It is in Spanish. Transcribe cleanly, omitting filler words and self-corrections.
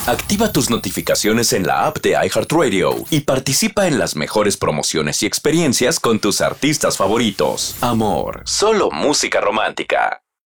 Activa tus notificaciones en la app de iHeartRadio y participa en las mejores promociones y experiencias con tus artistas favoritos. Amor, solo música romántica.